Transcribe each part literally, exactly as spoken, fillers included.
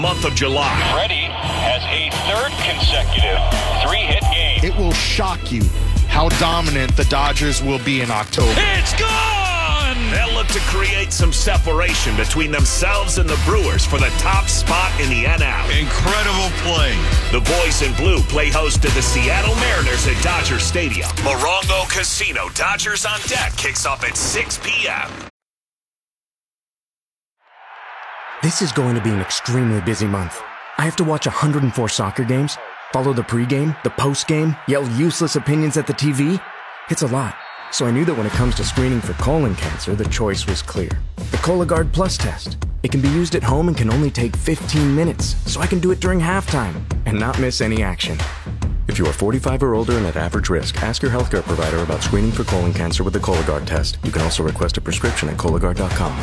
Month of July. Freddie has a third consecutive three-hit game. It will shock you how dominant the Dodgers will be in October. It's gone! They'll look to create some separation between themselves and the Brewers for the top spot in the N L. Incredible play. The boys in blue play host to the Seattle Mariners at Dodger Stadium. Morongo Casino Dodgers on Deck kicks off at six p.m. This is going to be an extremely busy month. I have to watch one hundred four soccer games, follow the pregame, the postgame, yell useless opinions at the T V. It's a lot. So I knew that when it comes to screening for colon cancer, the choice was clear. The Cologuard Plus test. It can be used at home and can only take fifteen minutes, so I can do it during halftime and not miss any action. If you are forty-five or older and at average risk, ask your healthcare provider about screening for colon cancer with the Cologuard test. You can also request a prescription at Cologuard dot com.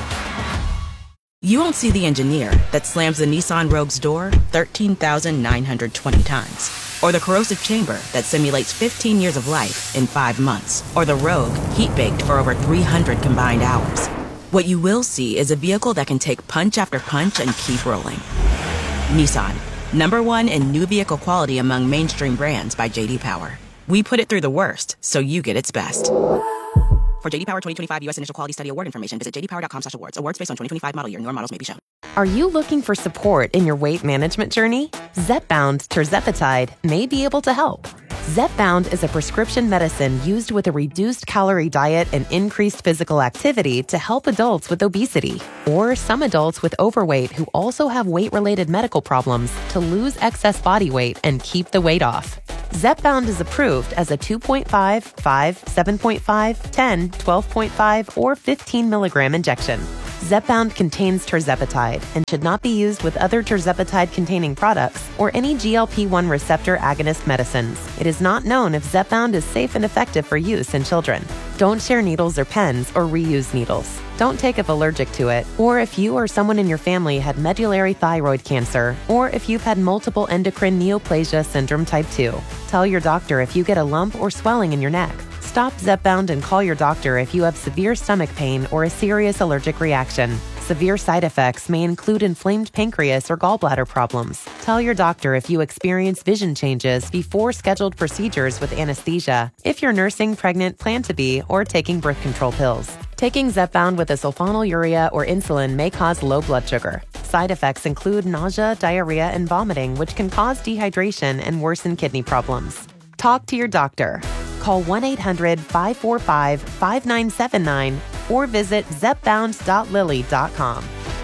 You won't see the engineer that slams the Nissan Rogue's door thirteen thousand nine hundred twenty times. Or the corrosive chamber that simulates fifteen years of life in five months. Or the Rogue heat-baked for over three hundred combined hours. What you will see is a vehicle that can take punch after punch and keep rolling. Nissan, number one in new vehicle quality among mainstream brands by J D Power. We put it through the worst, so you get its best. For J D Power twenty twenty-five U S Initial Quality Study Award information, visit j d power dot com slash awards. Awards based on twenty twenty-five model year. Newer models may be shown. Are you looking for support in your weight management journey? Zepbound tirzepatide may be able to help. Zepbound is a prescription medicine used with a reduced calorie diet and increased physical activity to help adults with obesity or some adults with overweight who also have weight-related medical problems to lose excess body weight and keep the weight off. Zepbound is approved as a two point five, five, seven point five, ten, twelve point five, or fifteen milligram injection. Zepbound contains tirzepatide and should not be used with other tirzepatide-containing products or any G L P one receptor agonist medicines. It is not known if Zepbound is safe and effective for use in children. Don't share needles or pens or reuse needles. Don't take if allergic to it, or if you or someone in your family had medullary thyroid cancer, or if you've had multiple endocrine neoplasia syndrome type two. Tell your doctor if you get a lump or swelling in your neck. Stop Zepbound and call your doctor if you have severe stomach pain or a serious allergic reaction. Severe side effects may include inflamed pancreas or gallbladder problems. Tell your doctor if you experience vision changes before scheduled procedures with anesthesia, if you're nursing, pregnant, plan to be, or taking birth control pills. Taking Zepbound with a sulfonylurea or insulin may cause low blood sugar. Side effects include nausea, diarrhea, and vomiting, which can cause dehydration and worsen kidney problems. Talk to your doctor. Call one eight hundred, five four five, five nine seven nine or visit zepbound dot lilly dot com.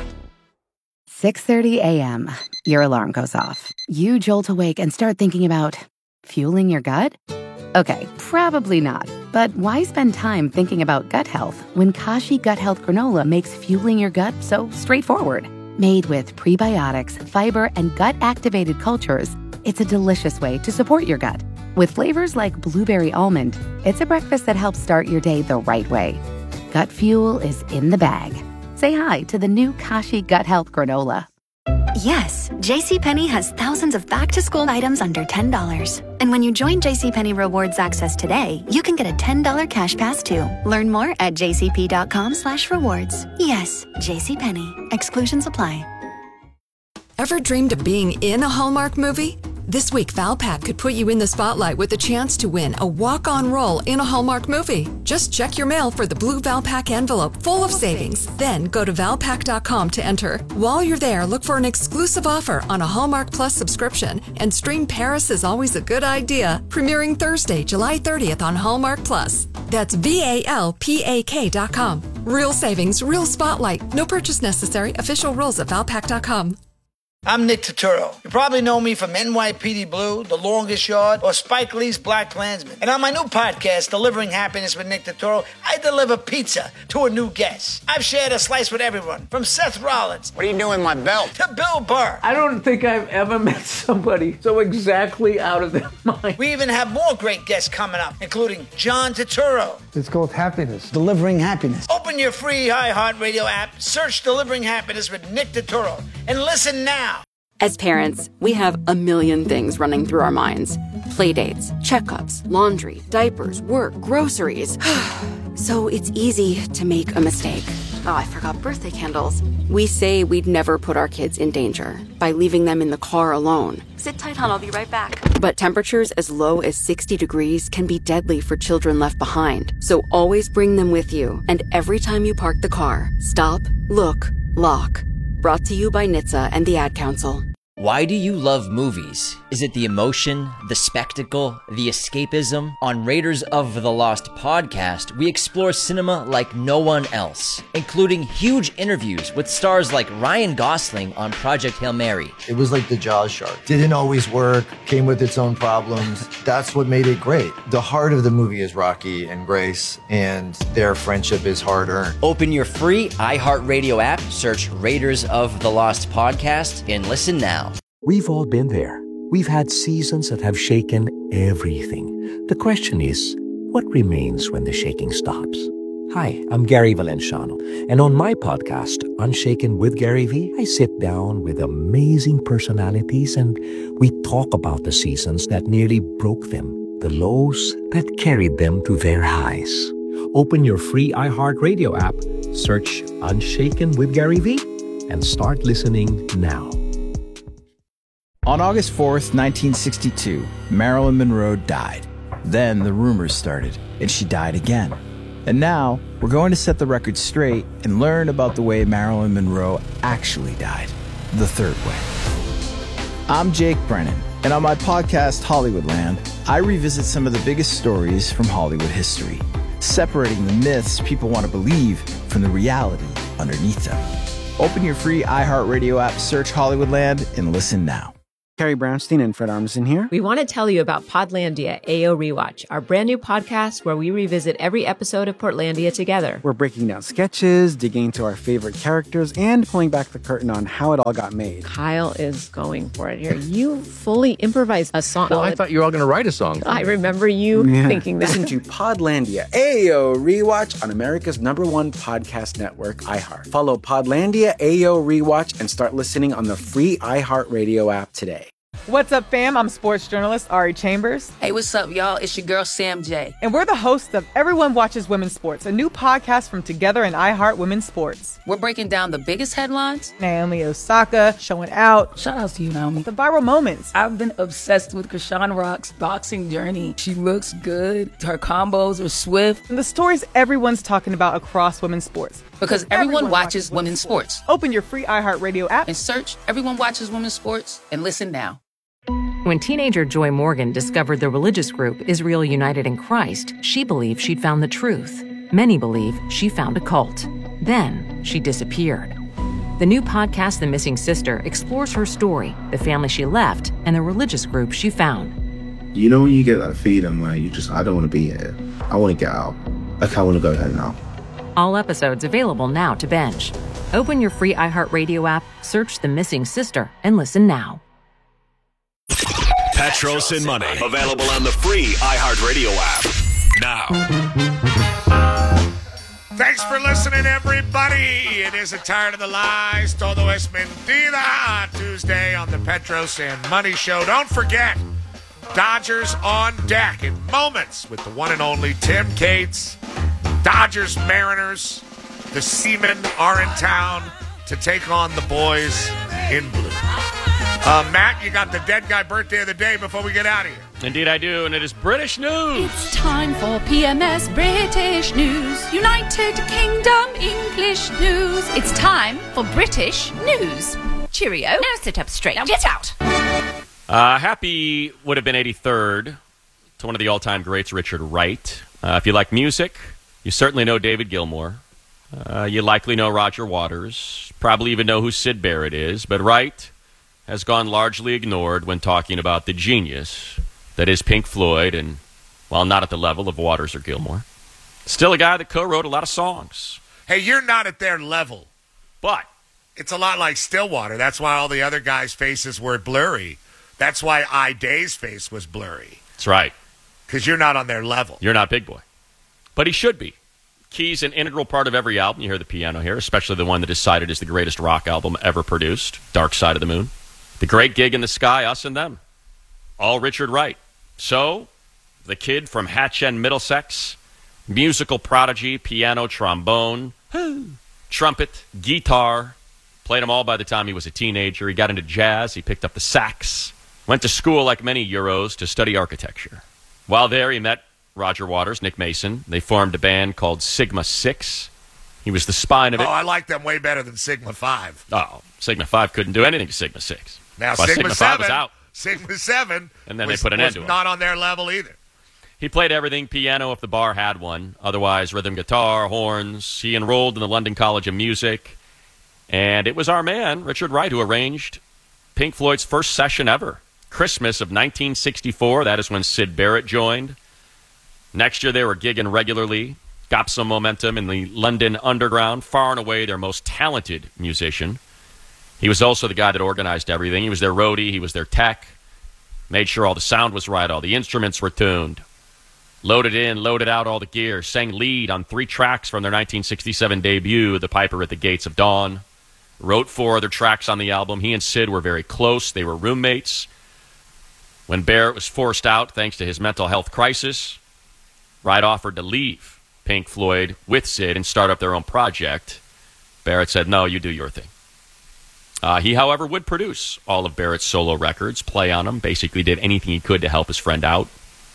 six thirty a.m. Your alarm goes off. You jolt awake and start thinking about fueling your gut? Okay, probably not. But why spend time thinking about gut health when Kashi Gut Health Granola makes fueling your gut so straightforward? Made with prebiotics, fiber, and gut-activated cultures, it's a delicious way to support your gut. With flavors like blueberry almond, it's a breakfast that helps start your day the right way. Gut fuel is in the bag. Say hi to the new Kashi Gut Health Granola. Yes, JCPenney has thousands of back-to-school items under ten dollars. And when you join JCPenney Rewards Access today, you can get a ten dollars cash pass too. Learn more at jcp.com slash rewards. Yes, JCPenney. Exclusions apply. Ever dreamed of being in a Hallmark movie? This week, Valpak could put you in the spotlight with a chance to win a walk-on role in a Hallmark movie. Just check your mail for the blue Valpak envelope full of savings. Then go to valpak dot com to enter. While you're there, look for an exclusive offer on a Hallmark Plus subscription and stream Paris is Always a Good Idea, premiering Thursday, July thirtieth on Hallmark Plus. That's V A L P A K dot com. Real savings, real spotlight. No purchase necessary. Official rules at valpak dot com. I'm Nick Turturro. You probably know me from N Y P D Blue, The Longest Yard, or Spike Lee's Black Klansman. And on my new podcast, Delivering Happiness with Nick Turturro, I deliver pizza to a new guest. I've shared a slice with everyone, from Seth Rollins. What are you doing with my belt? To Bill Burr. I don't think I've ever met somebody so exactly out of their mind. We even have more great guests coming up, including John Turturro. It's called Happiness. Delivering Happiness. Open your free iHeartRadio app, search Delivering Happiness with Nick Turturro, and listen now. As parents, we have a million things running through our minds. Playdates, checkups, laundry, diapers, work, groceries. So it's easy to make a mistake. Oh, I forgot birthday candles. We say we'd never put our kids in danger by leaving them in the car alone. Sit tight, hon. I'll be right back. But temperatures as low as sixty degrees can be deadly for children left behind. So always bring them with you. And every time you park the car, stop, look, lock. Brought to you by N H T S A and the Ad Council. Why do you love movies? Is it the emotion, the spectacle, the escapism? On Raiders of the Lost podcast, we explore cinema like no one else, including huge interviews with stars like Ryan Gosling on Project Hail Mary. It was like the Jaws shark. Didn't always work, came with its own problems. That's what made it great. The heart of the movie is Rocky and Grace, and their friendship is hard-earned. Open your free iHeartRadio app, search Raiders of the Lost podcast, and listen now. We've all been there. We've had seasons that have shaken everything. The question is, what remains when the shaking stops? Hi, I'm Gary Valenciano, and on my podcast, Unshaken with Gary V, I sit down with amazing personalities and we talk about the seasons that nearly broke them, the lows that carried them to their highs. Open your free iHeartRadio app, search Unshaken with Gary V, and start listening now. On August fourth, nineteen sixty-two, Marilyn Monroe died. Then the rumors started, and she died again. And now, we're going to set the record straight and learn about the way Marilyn Monroe actually died, the third way. I'm Jake Brennan, and on my podcast, Hollywoodland, I revisit some of the biggest stories from Hollywood history, separating the myths people want to believe from the reality underneath them. Open your free iHeartRadio app, search Hollywoodland, and listen now. Carrie Brownstein and Fred Armisen here. We want to tell you about Podlandia A O Rewatch, our brand new podcast where we revisit every episode of Portlandia together. We're breaking down sketches, digging into our favorite characters, and pulling back the curtain on how it all got made. Kyle is going for it here. You fully improvised a song. Well, I thought you were all going to write a song. I remember you yeah. thinking that. Listen to Podlandia A O Rewatch on America's number one podcast network, iHeart. Follow Podlandia A O Rewatch and start listening on the free iHeartRadio app today. What's up, fam? I'm sports journalist Ari Chambers. Hey, what's up, y'all? It's your girl, Sam J. And we're the hosts of Everyone Watches Women's Sports, a new podcast from Together and iHeart Women's Sports. We're breaking down the biggest headlines. Naomi Osaka showing out. Shout out to you, Naomi. The viral moments. I've been obsessed with Krishan Rock's boxing journey. She looks good. Her combos are swift. And the stories everyone's talking about across women's sports. Because everyone, everyone watches, watches women's sports. sports. Open your free iHeartRadio app and search Everyone Watches Women's Sports and listen now. When teenager Joy Morgan discovered the religious group Israel United in Christ, she believed she'd found the truth. Many believe she found a cult. Then she disappeared. The new podcast, The Missing Sister, explores her story, the family she left, and the religious group she found. You know when you get that feeling where you just, I don't want to be here. I want to get out. Like, I want to go home now. All episodes available now to binge. Open your free iHeartRadio app, search The Missing Sister, and listen now. Petros and Money, available on the free iHeartRadio app. Now. Thanks for listening, everybody. It is a Tired of the Lies. Todo es mentira. Tuesday on the Petros and Money Show. Don't forget, Dodgers on deck in moments with the one and only Tim Cates. Dodgers, Mariners, the Seamen are in town to take on the boys in blue. Uh, Matt, you got the dead guy birthday of the day before we get out of here. Indeed I do, and it is British news. It's time for P M S British News. United Kingdom English News. It's time for British News. Cheerio. Now sit up straight. Now get out. Uh, happy would have been eighty-third to one of the all-time greats, Richard Wright. Uh, if you like music, you certainly know David Gilmour. Uh, you likely know Roger Waters. Probably even know who Syd Barrett is. But Wright has gone largely ignored when talking about the genius that is Pink Floyd, and, while not at the level of Waters or Gilmour, still a guy that co-wrote a lot of songs. Hey, you're not at their level, but it's a lot like Stillwater. That's why all the other guys' faces were blurry. That's why I-Day's face was blurry. That's right. Because you're not on their level. You're not Big Boy. But he should be. Key's an integral part of every album. You hear the piano here, especially the one that is cited as the greatest rock album ever produced, Dark Side of the Moon. The Great Gig in the Sky, Us and Them. All Richard Wright. So, the kid from Hatch End, Middlessex, musical prodigy, piano, trombone, trumpet, guitar, played them all by the time he was a teenager. He got into jazz. He picked up the sax. Went to school, like many Euros, to study architecture. While there, he met Roger Waters, Nick Mason. They formed a band called Sigma Six. He was the spine of it. Oh, I like them way better than Sigma Five. Oh, Sigma Five couldn't do anything to Sigma Six. Now Well, Sigma, Sigma Seven Five was out. Sigma Seven, And then was, they put an was end to it. not on their level either. He played everything, piano if the bar had one, otherwise rhythm guitar, horns. He enrolled in the London College of Music. And it was our man, Richard Wright, who arranged Pink Floyd's first session ever. Christmas of nineteen sixty-four, that is when Syd Barrett joined. Next year they were gigging regularly, got some momentum in the London Underground, far and away their most talented musician. He was also the guy that organized everything. He was their roadie, he was their tech, made sure all the sound was right, all the instruments were tuned. Loaded in, loaded out all the gear, sang lead on three tracks from their nineteen sixty-seven debut, The Piper at the Gates of Dawn. Wrote four other tracks on the album. He and Syd were very close. They were roommates. When Barrett was forced out thanks to his mental health crisis, Wright offered to leave Pink Floyd with Syd and start up their own project. Barrett said, no, you do your thing. Uh, he, however, would produce all of Barrett's solo records, play on them, basically did anything he could to help his friend out.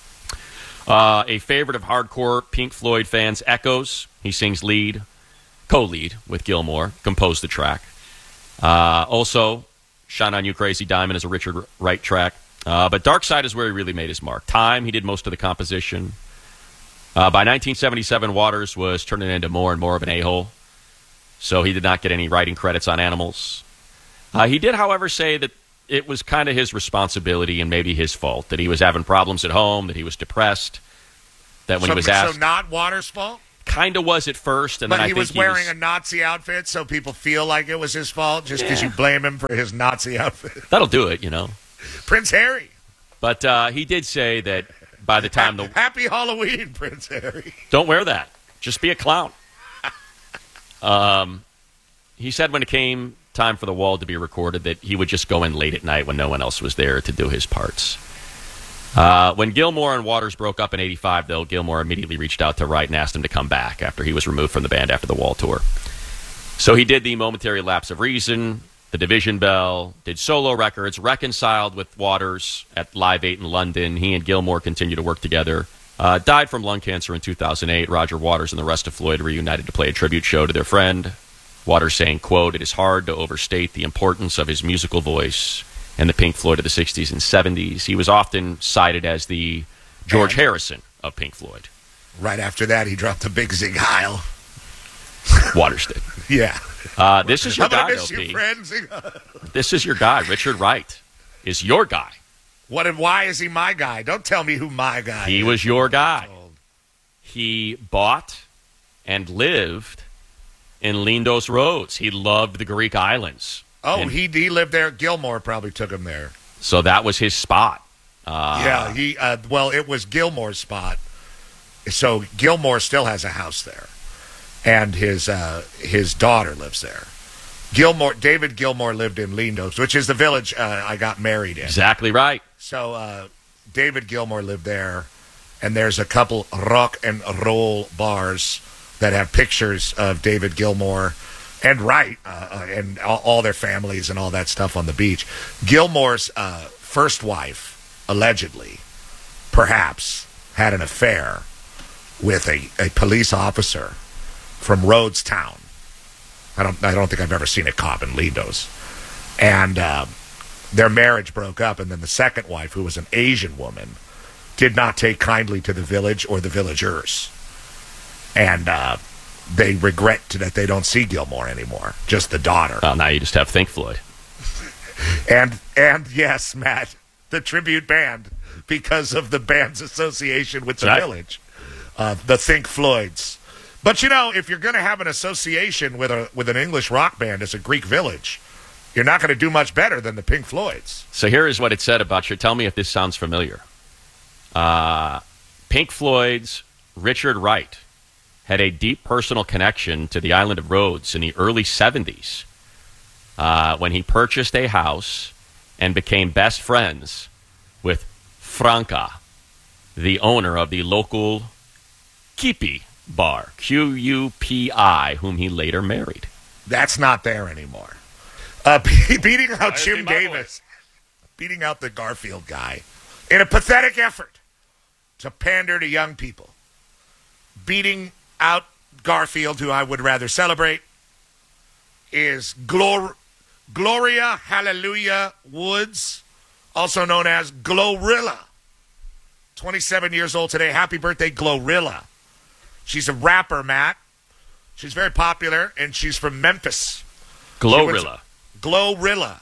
Uh, a favorite of hardcore Pink Floyd fans, Echoes. He sings lead, co-lead with Gilmour, composed the track. Uh, also, Shine On You Crazy Diamond is a Richard Wright track. Uh, but Dark Side is where he really made his mark. Time, he did most of the composition. Uh, by nineteen seventy-seven, Waters was turning into more and more of an a-hole, so he did not get any writing credits on Animals. Uh, he did, however, say that it was kind of his responsibility and maybe his fault, that he was having problems at home, that he was depressed, that when so, he was asked... So not Waters' fault? Kind of was at first, and but then I he think was he wearing was, a Nazi outfit, so people feel like it was his fault just because Yeah. you blame him for his Nazi outfit. That'll do it, you know. Prince Harry. But uh, he did say that by the time the... Happy Halloween, Prince Harry. Don't wear that. Just be a clown. um, he said when it came time for The Wall to be recorded that he would just go in late at night when no one else was there to do his parts. Uh, when Gilmour and Waters broke up in eighty-five, though, Gilmour immediately reached out to Wright and asked him to come back after he was removed from the band after the Wall tour. So he did the Momentary Lapse of Reason, the Division Bell, did solo records, reconciled with Waters at Live eight in London. He and Gilmour continued to work together. Uh, died from lung cancer in two thousand eight. Roger Waters and the rest of Floyd reunited to play a tribute show to their friend. Waters saying, quote, "It is hard to overstate the importance of his musical voice and the Pink Floyd of the sixties and seventies. He was often cited as the George and Harrison of Pink Floyd." Right after that, he dropped a big Zig Heil. Waters did. Yeah. Uh, this is your I'm gonna guy, miss though, you, P. friend. Zig Heil. This is your guy. Richard Wright is your guy. What and why is he my guy? Don't tell me who my guy He is. was your guy. He bought and lived in Lindos Roads. He loved the Greek islands. Oh, And he he lived there. Gilmour probably took him there. so that was his spot. Uh, yeah, he. Uh, well, it was Gilmour's spot. So Gilmour still has a house there, and his uh, his daughter lives there. Gilmour, David Gilmour lived in Lindos, which is the village uh, I got married in. Exactly right. So uh, David Gilmour lived there, and there's a couple rock and roll bars that have pictures of David Gilmour and Wright uh, and all, all their families and all that stuff on the beach. Gilmour's uh, first wife, allegedly, perhaps, had an affair with a, a police officer from Rhodestown. I don't I don't think I've ever seen a cop in Lindos. And uh, their marriage broke up, and then the second wife, who was an Asian woman, did not take kindly to the village or the villagers. And uh, they regret that they don't see Gilmour anymore, just the daughter. Well, now you just have Think Floyd. And, and yes, Matt, the tribute band, because of the band's association with the Right. village, uh, the Think Floyds. But, you know, if you're going to have an association with a with an English rock band as a Greek village, you're not going to do much better than the Pink Floyds. So here is what it said about you. Tell me if this sounds familiar. Uh, Pink Floyd's Richard Wright had a deep personal connection to the island of Rhodes in the early seventies uh, when he purchased a house and became best friends with Franca, the owner of the local kipi Barr, Q U P I, whom he later married. That's not there anymore. Uh, be- beating out Jim Davis, beating out the Garfield guy in a pathetic effort to pander to young people. Beating out Garfield, who I would rather celebrate, is Glor- Gloria Hallelujah Woods, also known as Glorilla. twenty-seven years old today. Happy birthday, Glorilla. She's a rapper, Matt. She's very popular, and she's from Memphis. Glorilla. Glorilla.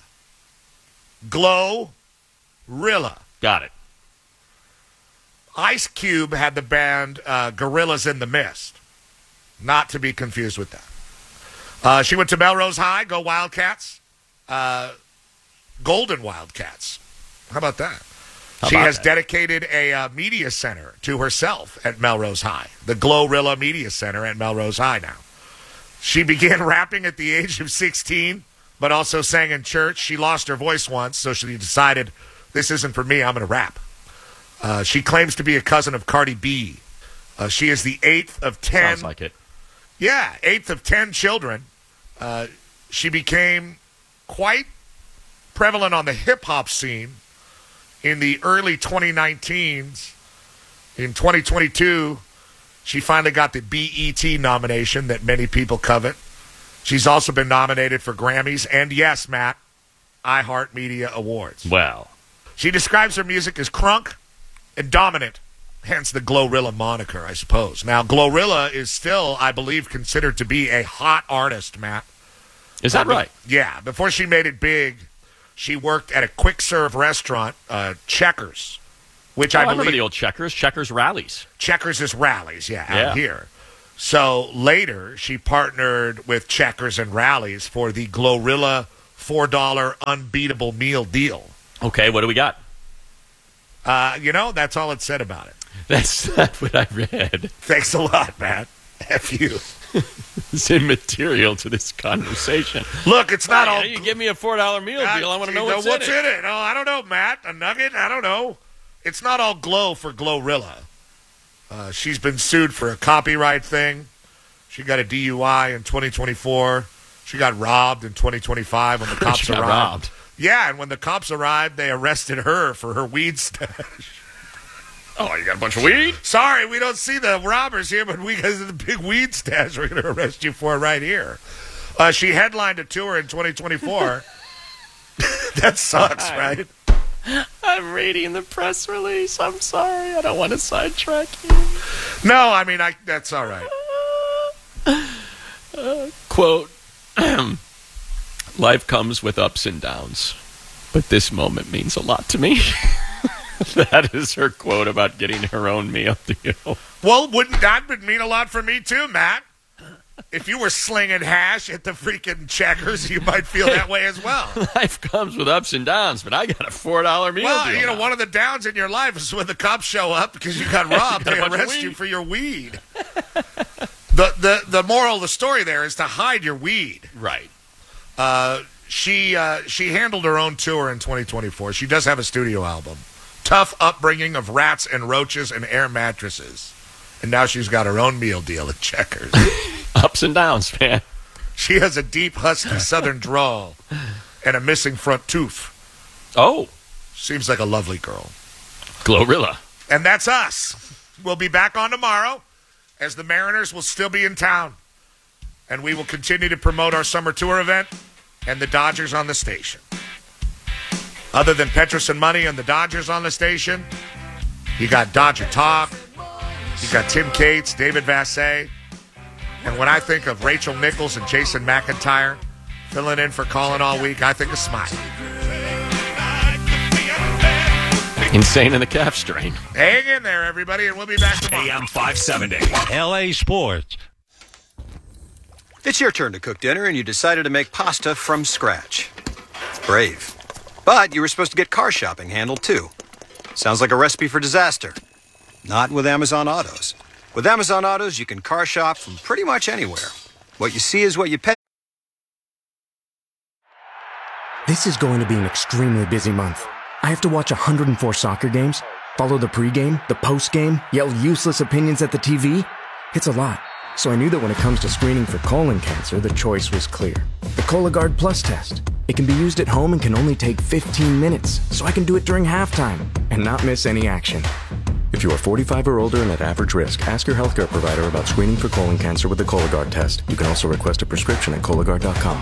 Glorilla. Got it. Ice Cube had the band uh, Gorillas in the Mist. Not to be confused with that. Uh, she went to Melrose High. Go Wildcats. Uh, Golden Wildcats. How about that? How she about has that? dedicated a uh, media center to herself at Melrose High. The Glorilla Media Center at Melrose High now. She began rapping at the age of sixteen, but also sang in church. She lost her voice once, so she decided, this isn't for me, I'm going to rap. Uh, she claims to be a cousin of Cardi B. Uh, she is the eighth of ten. Sounds like it. Yeah, eighth of ten children. Uh, she became quite prevalent on the hip-hop scene in the early twenty nineteens. In twenty twenty-two, she finally got the B E T nomination that many people covet. She's also been nominated for Grammys and, yes, Matt, iHeartMedia Awards. Well. She describes her music as crunk and dominant, hence the Glorilla moniker, I suppose. Now, Glorilla is still, I believe, considered to be a hot artist, Matt. Is that Uh, right? Yeah. Before she made it big, she worked at a quick-serve restaurant, uh, Checkers, which Oh, I I believe... remember the old Checkers. Checkers rallies. Checkers is rallies, yeah, Yeah. out here. So later, she partnered with Checkers and Rallies for the Glorilla four dollar unbeatable meal deal. Okay, what do we got? Uh, you know, that's all it said about it. That's not what I read. Thanks a lot, Matt. F you. It's immaterial to this conversation. Look, it's not Hey, all... You give me a four dollar meal Uh, deal, I want to know you what's, what's in it. in it. Oh, I don't know, Matt. A nugget? I don't know. It's not all glow for Glorilla. Uh, she's been sued for a copyright thing. She got a D U I in twenty twenty-four. She got robbed in twenty twenty-five when the cops She got arrived. robbed. Yeah, and when the cops arrived, they arrested her for her weed stash. Oh, you got a bunch of weed? Sorry, we don't see the robbers here, but we got the big weed stash we're going to arrest you for right here. Uh, she headlined a tour in twenty twenty-four. That sucks, right? I'm reading the press release. I'm sorry. I don't want to sidetrack you. No, I mean, I, that's all right. Uh, quote, life comes with ups and downs, but this moment means a lot to me. That is her quote about getting her own meal deal. Well, wouldn't that would mean a lot for me too, Matt? If you were slinging hash at the freaking Checkers, you might feel that way as well. Life comes with ups and downs, but I got a four dollar meal Well, deal you know, now. one of the downs in your life is when the cops show up because you got robbed. You got a They bunch of arrest you weed. for your weed. the, the the moral of the story there is to hide your weed. Right. Uh, she uh, she handled her own tour in twenty twenty-four. She does have a studio album. Tough upbringing of rats and roaches and air mattresses. And now she's got her own meal deal at Checkers. Ups and downs, man. She has a deep, husky southern drawl and a missing front tooth. Oh. Seems like a lovely girl. Glorilla. And that's us. We'll be back on tomorrow as the Mariners will still be in town. And we will continue to promote our summer tour event and the Dodgers on the station. Other than Petros and Money and the Dodgers on the station, you got Dodger Talk, you got Tim Cates, David Vassay. And when I think of Rachel Nichols and Jason McIntyre filling in for Colin all week, I think of Smiley. Insane in the calf strain. Hang in there, everybody, and we'll be back tomorrow. A M five seventy. L A Sports. It's your turn to cook dinner, and you decided to make pasta from scratch. Brave. But you were supposed to get car shopping handled, too. Sounds like a recipe for disaster. Not with Amazon Autos. With Amazon Autos, you can car shop from pretty much anywhere. What you see is what you pay. This is going to be an extremely busy month. I have to watch one hundred four soccer games, follow the pregame, the postgame, yell useless opinions at the T V. It's a lot. So I knew that when it comes to screening for colon cancer, the choice was clear. The Cologuard Plus test. It can be used at home and can only take fifteen minutes, so I can do it during halftime and not miss any action. If you are forty-five or older and at average risk, ask your healthcare provider about screening for colon cancer with the Cologuard test. You can also request a prescription at Cologuard dot com.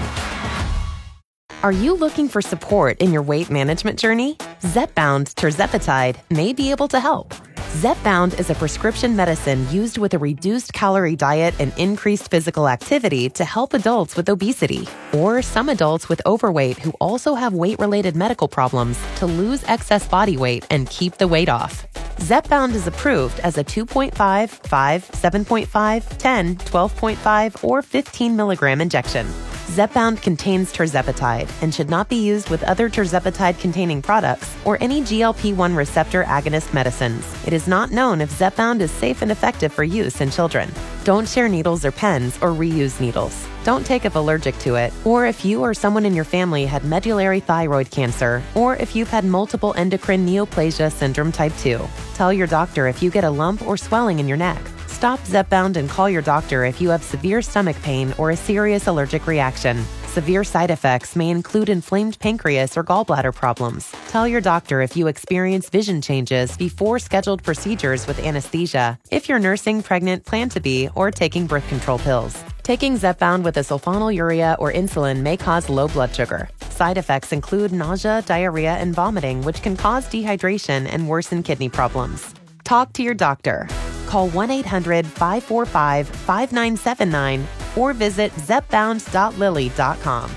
Are you looking for support in your weight management journey? Zepbound tirzepatide may be able to help. Zepbound is a prescription medicine used with a reduced calorie diet and increased physical activity to help adults with obesity or some adults with overweight who also have weight-related medical problems to lose excess body weight and keep the weight off. Zepbound is approved as a two point five, five, seven point five, ten, twelve point five, or fifteen milligram injection. Zepbound contains tirzepatide and should not be used with other tirzepatide-containing products or any G L P one receptor agonist medicines. It is not known if Zepbound is safe and effective for use in children. Don't share needles or pens or reuse needles. Don't take if allergic to it, or if you or someone in your family had medullary thyroid cancer, or if you've had multiple endocrine neoplasia syndrome type two. Tell your doctor if you get a lump or swelling in your neck. Stop Zepbound and call your doctor if you have severe stomach pain or a serious allergic reaction. Severe side effects may include inflamed pancreas or gallbladder problems. Tell your doctor if you experience vision changes before scheduled procedures with anesthesia, if you're nursing, pregnant, plan to be, or taking birth control pills. Taking Zepbound with a sulfonylurea or insulin may cause low blood sugar. Side effects include nausea, diarrhea, and vomiting, which can cause dehydration and worsen kidney problems. Talk to your doctor. Call one eight hundred, five four five, five nine seven nine or visit zepbound dot lilly dot com.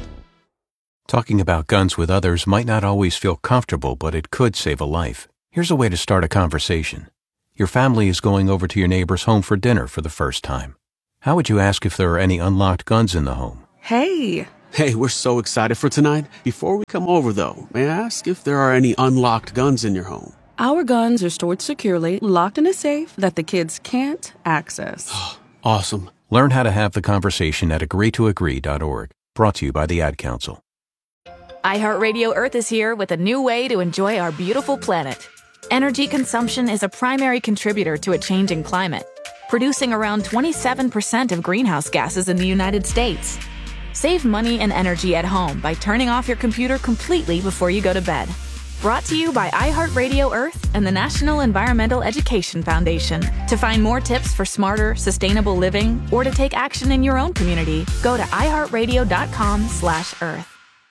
Talking about guns with others might not always feel comfortable, but it could save a life. Here's a way to start a conversation. Your family is going over to your neighbor's home for dinner for the first time. How would you ask if there are any unlocked guns in the home? Hey! Hey, we're so excited for tonight. Before we come over, though, may I ask if there are any unlocked guns in your home? Our guns are stored securely, locked in a safe that the kids can't access. Awesome. Learn how to have the conversation at agree to agree dot org. Brought to you by the Ad Council. iHeartRadio Earth is here with a new way to enjoy our beautiful planet. Energy consumption is a primary contributor to a changing climate, producing around twenty-seven percent of greenhouse gases in the United States. Save money and energy at home by turning off your computer completely before you go to bed. Brought to you by iHeartRadio Earth and the National Environmental Education Foundation. To find more tips for smarter, sustainable living or to take action in your own community, go to iHeartRadio.com slash Earth.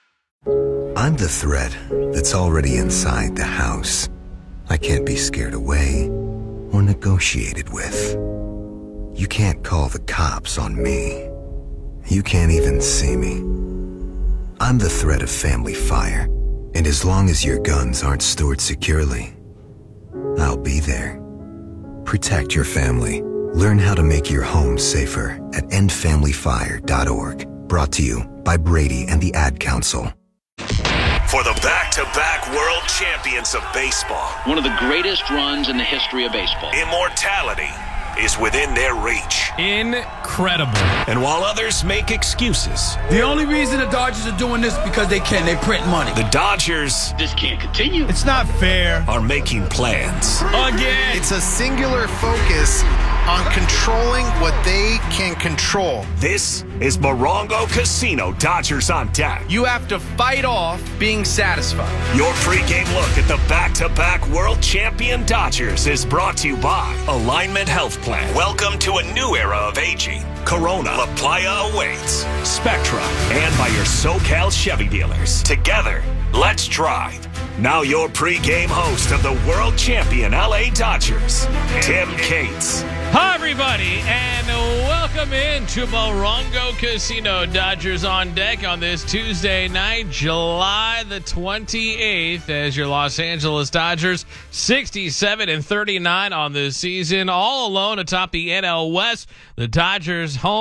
I'm the threat that's already inside the house. I can't be scared away or negotiated with. You can't call the cops on me. You can't even see me. I'm the threat of family fire. And as long as your guns aren't stored securely, I'll be there. Protect your family. Learn how to make your home safer at end family fire dot org. Brought to you by Brady and the Ad Council. For the back-to-back world champions of baseball. One of the greatest runs in the history of baseball. Immortality is within their reach. Incredible. And while others make excuses, the only reason the Dodgers are doing this because they can. They print money. The Dodgers... This can't continue. It's not fair. ...are making plans. Again. It's a singular focus on controlling what they can control. This is Morongo Casino Dodgers on Deck. You have to fight off being satisfied. Your pregame look at the back-to-back world champion Dodgers is brought to you by Alignment Health Plan. Welcome to a new era of aging. Corona, La Playa awaits. Spectra, and by your SoCal Chevy dealers. Together, let's drive. Now your pregame host of the world champion L A Dodgers, Tim Cates. Hi, everybody, and welcome into Morongo Casino Dodgers on Deck on this Tuesday night, July the twenty-eighth, as your Los Angeles Dodgers, sixty-seven and thirty-nine on the season, all alone atop the N L West. The Dodgers home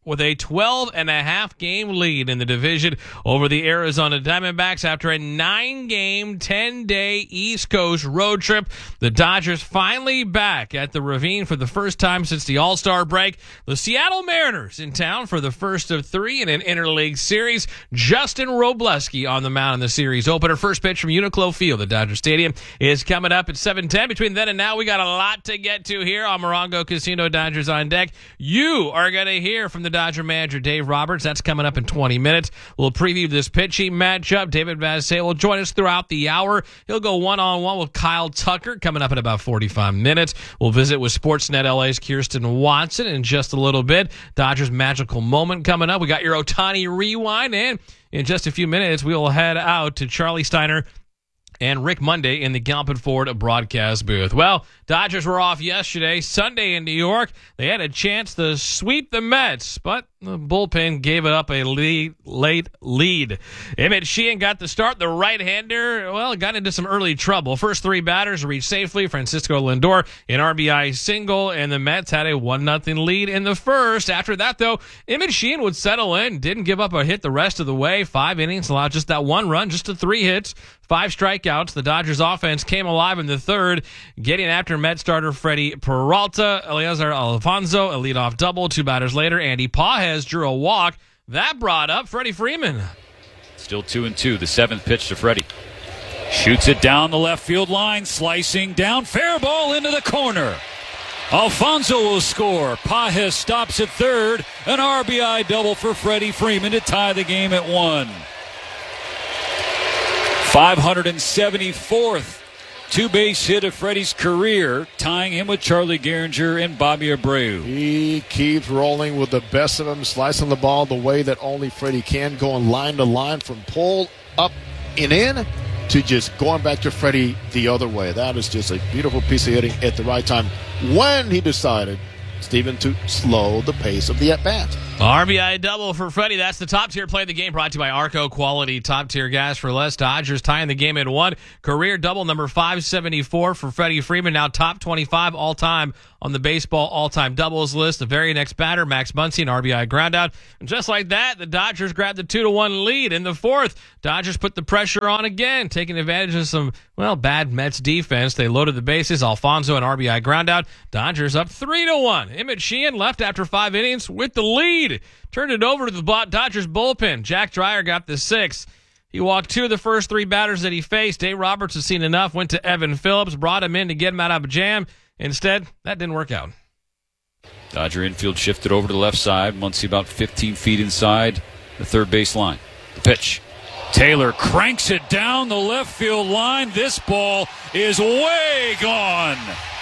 with a twelve and a half game lead in the division over the Arizona Diamondbacks after a nine-game, ten-day East Coast road trip. The Dodgers finally back at the Ravine for the first time since the All-Star break. The Seattle Mariners in town for the first of three in an interleague series. Justin Robleski on the mound in the series opener. First pitch from Uniqlo Field at Dodger Stadium is coming up at seven ten. Between then and now, we got a lot to get to here on Morongo Casino Dodgers on Deck. You are going to hear from the Dodger manager, Dave Roberts. That's coming up in twenty minutes. We'll preview this pitching matchup. David Vassegh will join us throughout the hour. He'll go one-on-one with Kyle Tucker coming up in about forty-five minutes. We'll visit with Sportsnet L A's Kirsten Watson in just a little bit. Dodgers magical moment coming up. We got your Ohtani rewind, and in just a few minutes, we will head out to Charlie Steiner and Rick Monday in the Galpin Ford broadcast booth. Well, Dodgers were off yesterday. Sunday in New York, they had a chance to sweep the Mets, but the bullpen gave it up a lead, late lead. Emmett Sheehan got the start. The right-hander, well, got into some early trouble. First three batters reached safely. Francisco Lindor, an R B I single, and the Mets had a one nothing lead in the first. After that, though, Emmett Sheehan would settle in, didn't give up a hit the rest of the way. Five innings, allowed just that one run, just to three hits, five strikeouts. The Dodgers offense came alive in the third, getting after Met starter Freddie Peralta. Eliezer Alfonso, a leadoff double. Two batters later, Andy Pages drew a walk. That brought up Freddie Freeman. Still two and two. The seventh pitch to Freddie. Shoots it down the left field line, slicing down. Fair ball into the corner. Alfonso will score. Pages stops at third. An R B I double for Freddie Freeman to tie the game at one. five hundred seventy-fourth two-base hit of Freddie's career, tying him with Charlie Gehringer and Bobby Abreu. He keeps rolling with the best of them, slicing the ball the way that only Freddie can, going line to line from pull up and in to just going back to Freddie the other way. That is just a beautiful piece of hitting at the right time when he decided, Stephen, to slow the pace of the at-bat. R B I double for Freddie. That's the top tier play of the game, brought to you by Arco Quality Top Tier Gas for Less. Dodgers tying the game at one. Career double number five seventy-four for Freddie Freeman, now top twenty-five all time on the baseball all-time doubles list. The very next batter, Max Muncy, an R B I groundout. And just like that, the Dodgers grabbed the two to one lead in the fourth. Dodgers put the pressure on again, taking advantage of some, well, bad Mets defense. They loaded the bases. Alfonso, an R B I groundout. Dodgers up three to one. Emmett Sheehan left after five innings with the lead. Turned it over to the Dodgers bullpen. Jack Dreyer got the sixth. He walked two of the first three batters that he faced. Dave Roberts has seen enough, went to Evan Phillips, brought him in to get him out of a jam. Instead, that didn't work out. Dodger infield shifted over to the left side. Muncy about fifteen feet inside the third base line. The pitch. Taylor cranks it down the left field line. This ball is way gone.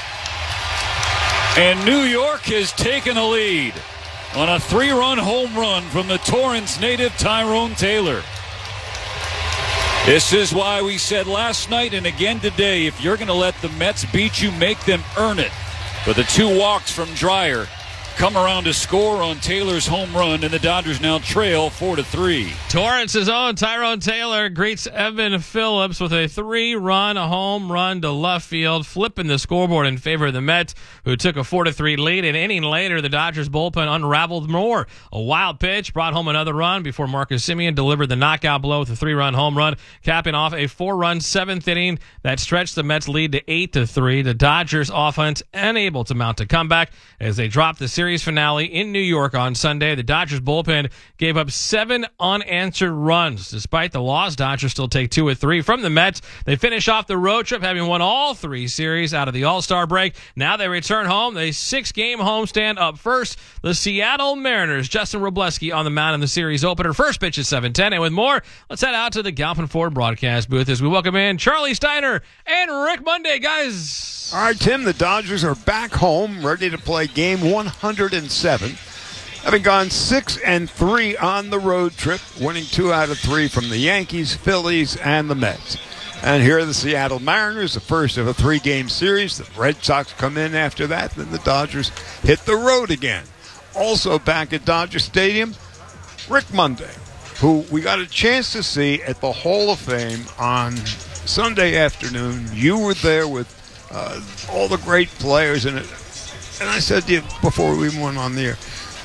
And New York has taken the lead on a three-run home run from the Torrance native Tyrone Taylor. This is why we said last night and again today, if you're going to let the Mets beat you, make them earn it. But the two walks from Dreyer come around to score on Taylor's home run, and the Dodgers now trail four to three. Torrance's own Tyrone Taylor greets Evan Phillips with a three-run home run to left field, flipping the scoreboard in favor of the Mets, who took a four to three lead. An inning later, the Dodgers bullpen unraveled more. A wild pitch brought home another run before Marcus Semien delivered the knockout blow with a three-run home run, capping off a four-run seventh inning that stretched the Mets' lead to eight to three. The Dodgers offense unable to mount a comeback as they dropped the series finale in New York on Sunday. The Dodgers bullpen gave up seven unanswered runs. Despite the loss, Dodgers still take two or three from the Mets. They finish off the road trip, having won all three series out of the All-Star break. Now they return home. They six-game homestand up first. The Seattle Mariners, Justin Robleski on the mound in the series opener. First pitch is seven ten. And with more, let's head out to the Galpin Ford broadcast booth as we welcome in Charlie Steiner and Rick Monday. Guys. All right, Tim, the Dodgers are back home, ready to play game one hundred seven. Having gone six and three on the road trip, winning two out of three from the Yankees, Phillies, and the Mets. And here are the Seattle Mariners, the first of a three-game series. The Red Sox come in after that, then the Dodgers hit the road again. Also back at Dodger Stadium, Rick Monday, who we got a chance to see at the Hall of Fame on Sunday afternoon. You were there with uh, all the great players in it. And I said to you before we went on the air,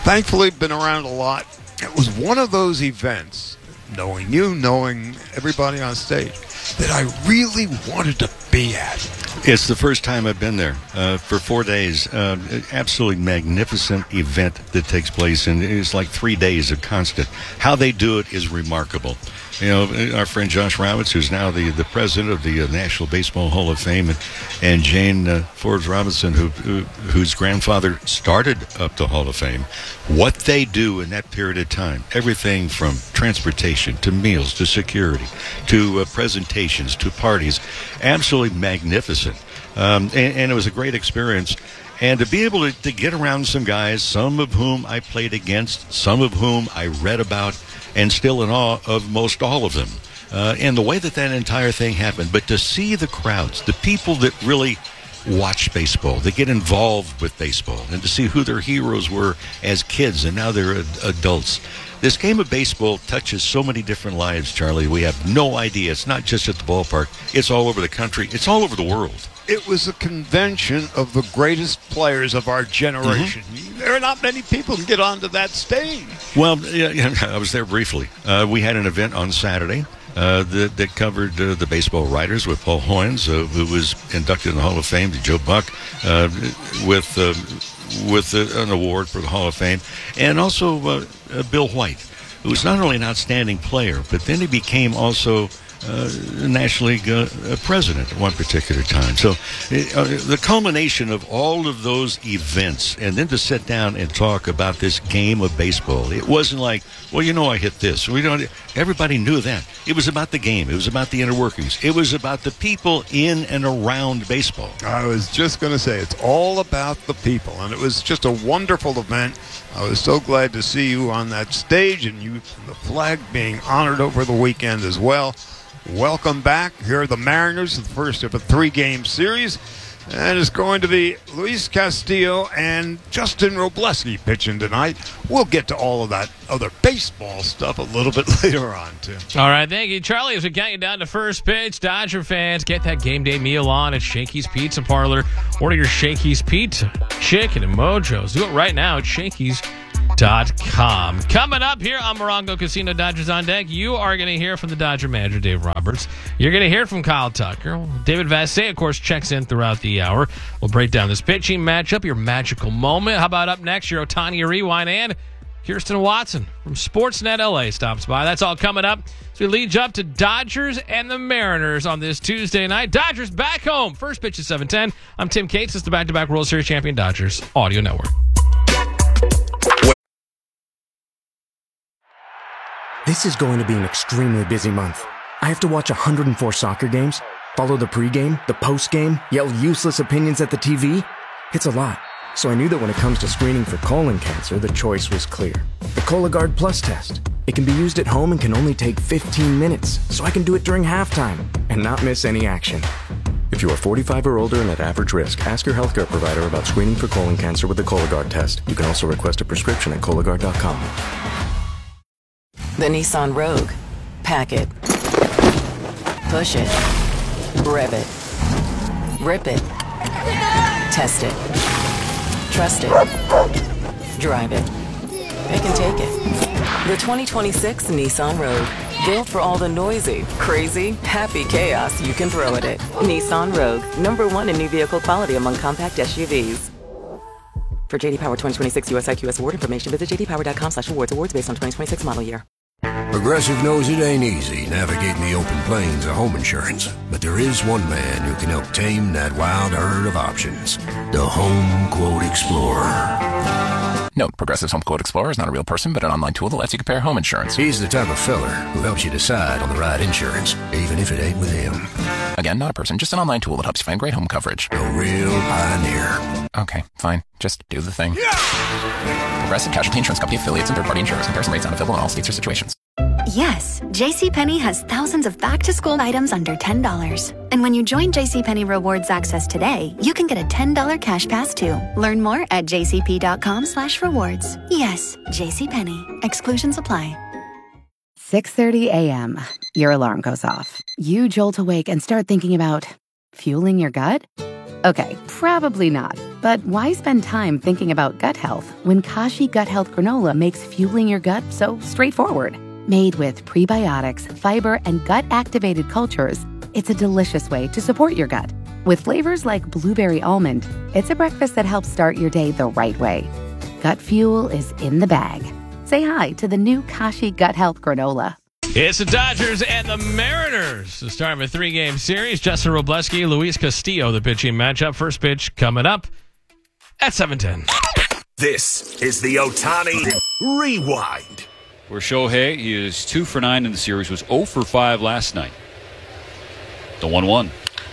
thankfully been around a lot. It was one of those events, knowing you, knowing everybody on stage, that I really wanted to be at. It's the first time I've been there uh, for four days. Uh, absolutely magnificent event that takes place, and it's like three days of constant. How they do it is remarkable. You know, our friend Josh Roberts, who's now the, the president of the uh, National Baseball Hall of Fame, and, and Jane uh, Forbes Robinson, who, who whose grandfather started up the Hall of Fame, what they do in that period of time, everything from transportation to meals to security to uh, presentations to parties, absolutely magnificent. Um, and, and it was a great experience. And to be able to, to get around some guys, some of whom I played against, some of whom I read about, and still in awe of most all of them. Uh, and the way that that entire thing happened. But to see the crowds, the people that really watch baseball, that get involved with baseball, and to see who their heroes were as kids and now they're ad- adults. This game of baseball touches so many different lives, Charlie. We have no idea. It's not just at the ballpark. It's all over the country. It's all over the world. It was a convention of the greatest players of our generation. Mm-hmm. There are not many people who can get onto that stage. Well, yeah, yeah, I was there briefly. Uh, we had an event on Saturday uh, that, that covered uh, the baseball writers with Paul Hoynes, uh, who was inducted in the Hall of Fame, to Joe Buck, uh, with uh, with uh, an award for the Hall of Fame, and also uh, uh, Bill White, who was not only an outstanding player, but then he became also Uh, National League uh, president at one particular time. So uh, the culmination of all of those events, and then to sit down and talk about this game of baseball, it wasn't like, well, you know, I hit this. We don't. Everybody knew that. It was about the game. It was about the inner workings. It was about the people in and around baseball. I was just going to say, it's all about the people, and it was just a wonderful event. I was so glad to see you on that stage, and you, the flag being honored over the weekend as well. Welcome back. Here are the Mariners, the first of a three-game series. And it's going to be Luis Castillo and Justin Robleski pitching tonight. We'll get to all of that other baseball stuff a little bit later on, too. All right, thank you, Charlie. As we count you down to first pitch, Dodger fans, get that game day meal on at Shakey's Pizza Parlor. Order your Shakey's Pizza, chicken, and mojos. Do it right now at Shakey's dot com. Coming up here on Morongo Casino Dodgers on Deck, you are going to hear from the Dodger manager, Dave Roberts. You're going to hear from Kyle Tucker. David Vassegh, of course, checks in throughout the hour. We'll break down this pitching matchup, your magical moment. How about up next, your Ohtani Rewind, and Kirsten Watson from Sportsnet L A stops by. That's all coming up. So we lead you up to Dodgers and the Mariners on this Tuesday night. Dodgers back home. First pitch is seven ten. I'm Tim Cates. It's the back-to-back World Series champion Dodgers Audio Network. This is going to be an extremely busy month. I have to watch one hundred four soccer games, follow the pregame, the postgame, yell useless opinions at the T V. It's a lot. So I knew that when it comes to screening for colon cancer, the choice was clear. The Cologuard Plus test. It can be used at home and can only take fifteen minutes, so I can do it during halftime and not miss any action. If you are forty-five or older and at average risk, ask your healthcare provider about screening for colon cancer with the Cologuard test. You can also request a prescription at Cologuard dot com. The Nissan Rogue. Pack it. Push it. Rev it. Rip it. Test it. Trust it. Drive it. They can take it. The twenty twenty-six Nissan Rogue. Built for all the noisy, crazy, happy chaos you can throw at it. Nissan Rogue. Number one in new vehicle quality among compact S U Vs. For J D Power twenty twenty-six U S I Q S award information, visit j d power dot com slash awards. Awards based on twenty twenty-six model year. Progressive knows it ain't easy navigating the open plains of home insurance, but there is one man who can help tame that wild herd of options. The Home Quote Explorer. Note, Progressive's Home Quote Explorer is not a real person, but an online tool that lets you compare home insurance. He's the type of fella who helps you decide on the right insurance, even if it ain't with him. Again, not a person, just an online tool that helps you find great home coverage. A real pioneer. Okay, fine. Just do the thing. Yeah! Progressive Casualty Insurance Company affiliates and third-party insurers. Comparison rates not available in all states or situations. Yes, JCPenney has thousands of back-to-school items under ten dollars. And when you join JCPenney Rewards Access today, you can get a ten dollars cash pass too. Learn more at jcp.com slash rewards. Yes, JCPenney. Exclusions apply. six thirty a.m. Your alarm goes off. You jolt awake and start thinking about fueling your gut? Okay, probably not. But why spend time thinking about gut health when Kashi Gut Health Granola makes fueling your gut so straightforward? Made with prebiotics, fiber, and gut-activated cultures, it's a delicious way to support your gut. With flavors like blueberry almond, it's a breakfast that helps start your day the right way. Gut fuel is in the bag. Say hi to the new Kashi Gut Health Granola. It's the Dodgers and the Mariners to start a three-game series. Justin Robleski, Luis Castillo, the pitching matchup. First pitch coming up at seven ten. This is the Ohtani Rewind. For Shohei, he is two for nine in the series, was zero for five last night. The one one.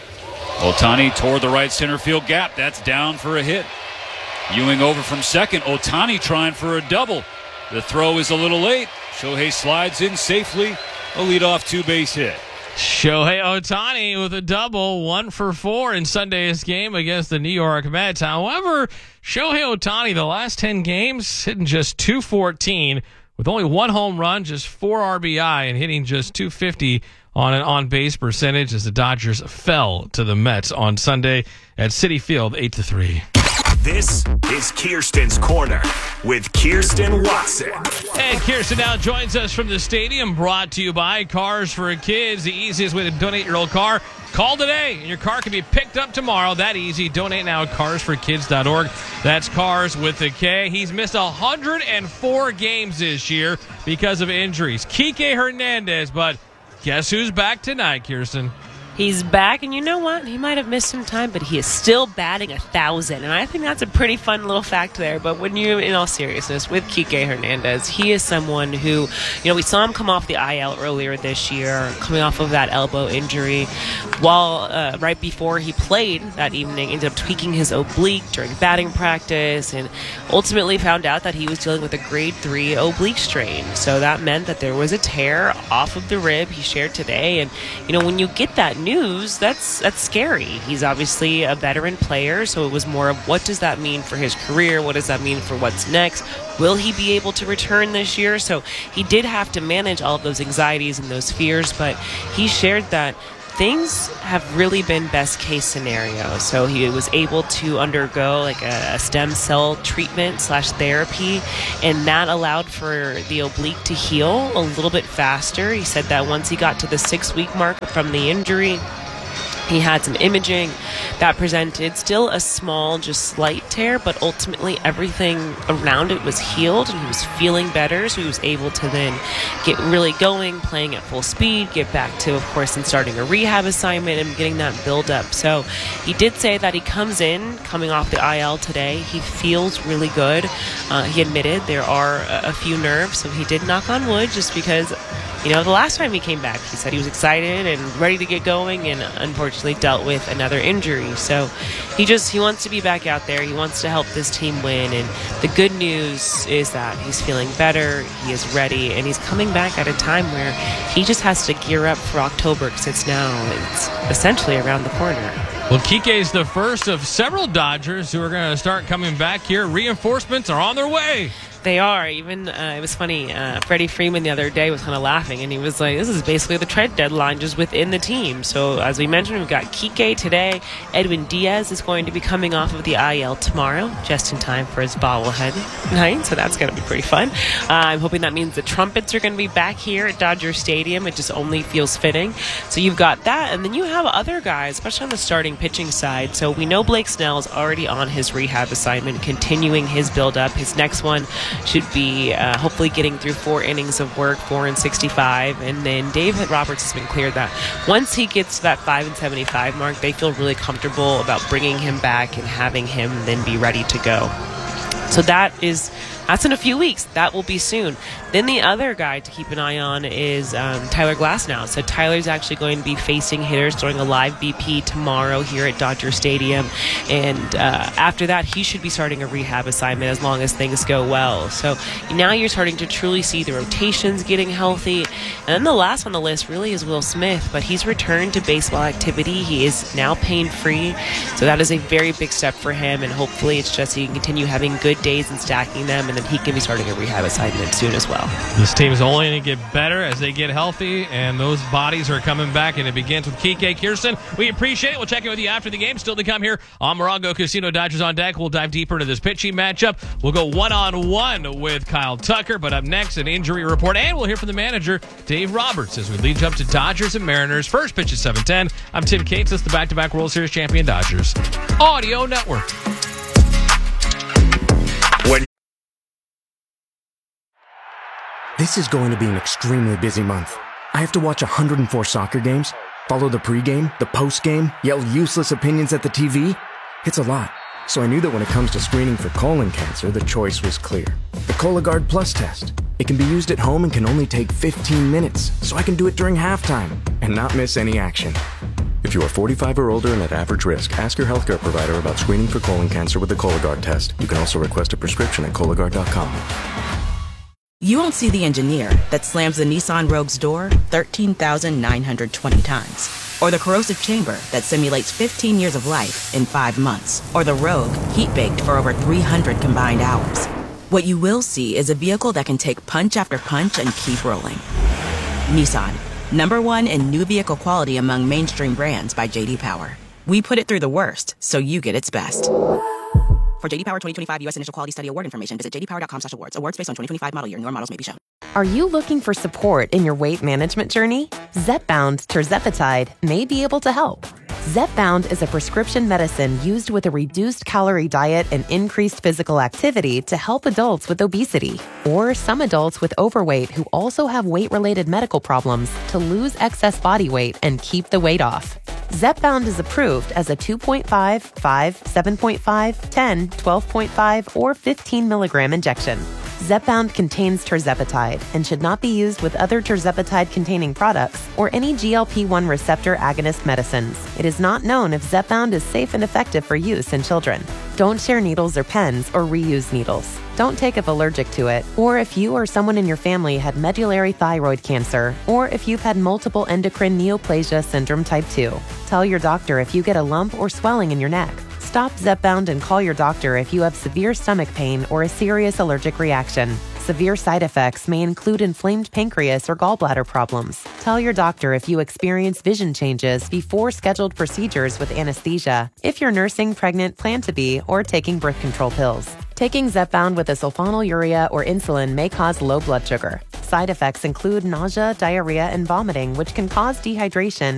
Ohtani toward the right center field gap. That's down for a hit. Ewing over from second. Ohtani trying for a double. The throw is a little late. Shohei slides in safely. A leadoff two-base hit. Shohei Ohtani with a double, one for four in Sunday's game against the New York Mets. However, Shohei Ohtani, the last ten games, hitting just two fourteen with only one home run, just four R B I, and hitting just two fifty on an on-base percentage as the Dodgers fell to the Mets on Sunday at Citi Field, eight to three. This is Kirsten's Corner with Kirsten Watson. And Kirsten now joins us from the stadium, brought to you by Cars for Kids, the easiest way to donate your old car. Call today, and your car can be picked up tomorrow. That easy. Donate now at cars for kids dot org. That's Cars with a K. He's missed one hundred four games this year because of injuries. Kike Hernandez, but guess who's back tonight, Kirsten? He's back, and you know what? He might have missed some time, but he is still batting a thousand, and I think that's a pretty fun little fact there. But when you, in all seriousness, with Kike Hernandez, he is someone who, you know, we saw him come off the I L earlier this year, coming off of that elbow injury, while uh, right before he played that evening, ended up tweaking his oblique during batting practice, and ultimately found out that he was dealing with a grade three oblique strain. So that meant that there was a tear off of the rib he shared today, and you know, when you get that news, that's that's scary. He's obviously a veteran player, so it was more of what does that mean for his career? What does that mean for what's next? Will he be able to return this year? So he did have to manage all of those anxieties and those fears, but he shared that things have really been best case scenario. So he was able to undergo like a, a stem cell treatment slash therapy, and that allowed for the oblique to heal a little bit faster. He said that once he got to the six week mark from the injury, he had some imaging that presented still a small, just slight tear, but ultimately everything around it was healed, and he was feeling better, so he was able to then get really going, playing at full speed, get back to, of course, and starting a rehab assignment and getting that build up. So he did say that he comes in, coming off the I L today, he feels really good. Uh, he admitted there are a, a few nerves, so he did knock on wood just because, you know, the last time he came back, he said he was excited and ready to get going, and unfortunately dealt with another injury. So he just, he wants to be back out there. He wants to help this team win. And the good news is that he's feeling better, he is ready, and he's coming back at a time where he just has to gear up for October, because it's now, it's essentially around the corner. Well, Kike is the first of several Dodgers who are going to start coming back here. Reinforcements are on their way. They are. Even, uh, it was funny, uh, Freddie Freeman the other day was kind of laughing, and he was like, this is basically the trade deadline just within the team. So, as we mentioned, we've got Kike today. Edwin Diaz is going to be coming off of the I L tomorrow, just in time for his bobblehead night, so that's going to be pretty fun. Uh, I'm hoping that means the Trumpets are going to be back here at Dodger Stadium. It just only feels fitting. So you've got that, and then you have other guys, especially on the starting pitching side. So we know Blake Snell is already on his rehab assignment, continuing his build-up. His next one should be uh, hopefully getting through four innings of work, four and sixty-five, and then David Roberts has been cleared that once he gets to that five and seventy-five mark, they feel really comfortable about bringing him back and having him then be ready to go. So that is, that's in a few weeks. That will be soon. Then the other guy to keep an eye on is um, Tyler Glasnow. So Tyler's actually going to be facing hitters during a live B P tomorrow here at Dodger Stadium. And uh, after that, he should be starting a rehab assignment as long as things go well. So now you're starting to truly see the rotations getting healthy. And then the last on the list really is Will Smith, but he's returned to baseball activity. He is now pain-free. So that is a very big step for him, and hopefully it's just he can continue having good days and stacking them, and then he can be starting a rehab assignment soon as well. This team is only going to get better as they get healthy, and those bodies are coming back, and it begins with Kike Kirsten. We appreciate it. We'll check in with you after the game. Still to come here on Morongo Casino, Dodgers on deck. We'll dive deeper into this pitching matchup. We'll go one-on-one with Kyle Tucker, but up next, an injury report, and we'll hear from the manager, Dave Roberts, as we lead you up to Dodgers and Mariners. First pitch is seven ten. I'm Tim Cates. This is the back-to-back World Series champion Dodgers Audio Network. When This is going to be an extremely busy month. I have to watch one hundred four soccer games, follow the pregame, the postgame, yell useless opinions at the T V. It's a lot. So I knew that when it comes to screening for colon cancer, the choice was clear. The Cologuard Plus test. It can be used at home and can only take fifteen minutes, so I can do it during halftime and not miss any action. If you are forty-five or older and at average risk, ask your healthcare provider about screening for colon cancer with the Cologuard test. You can also request a prescription at Cologuard dot com. You won't see the engineer that slams the Nissan Rogue's door thirteen thousand nine hundred twenty times. Or the corrosive chamber that simulates fifteen years of life in five months. Or the Rogue heat-baked for over three hundred combined hours. What you will see is a vehicle that can take punch after punch and keep rolling. Nissan, number one in new vehicle quality among mainstream brands by J D Power. We put it through the worst, so you get its best. For J D Power twenty twenty-five U S Initial Quality Study Award information, visit j d power dot com slash awards. Awards based on twenty twenty-five model year. Newer models may be shown. Are you looking for support in your weight management journey? Zepbound Tirzepatide may be able to help. Zepbound is a prescription medicine used with a reduced calorie diet and increased physical activity to help adults with obesity or some adults with overweight who also have weight-related medical problems to lose excess body weight and keep the weight off. Zepbound is approved as a two point five, five, seven point five, ten, twelve point five, or fifteen milligram injection. Zepbound contains tirzepatide and should not be used with other tirzepatide-containing products or any G L P one receptor agonist medicines. It is not known if Zepbound is safe and effective for use in children. Don't share needles or pens or reuse needles. Don't take if allergic to it, or if you or someone in your family had medullary thyroid cancer, or if you've had multiple endocrine neoplasia syndrome type two. Tell your doctor if you get a lump or swelling in your neck. Stop Zepbound and call your doctor if you have severe stomach pain or a serious allergic reaction. Severe side effects may include inflamed pancreas or gallbladder problems. Tell your doctor if you experience vision changes before scheduled procedures with anesthesia, if you're nursing, pregnant, plan to be, or taking birth control pills. Taking Zepbound with a sulfonylurea or insulin may cause low blood sugar. Side effects include nausea, diarrhea, and vomiting, which can cause dehydration